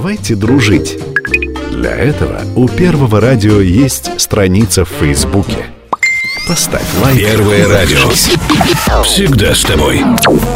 Давайте дружить. Для этого у Первого радио есть страница в Фейсбуке. Поставь лайк. Первое радио. Всегда с тобой.